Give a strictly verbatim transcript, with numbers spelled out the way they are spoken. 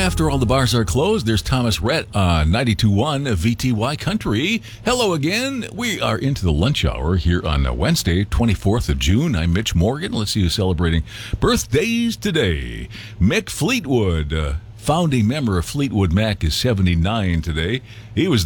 after all the bars are closed, there's Thomas Rhett on ninety-two point one V T Y Country. Hello again. We are into the lunch hour here on Wednesday, twenty-fourth of June. I'm Mitch Morgan. Let's see who's celebrating birthdays today. Mick Fleetwood, uh, founding member of Fleetwood Mac, is seventy-nine today. He was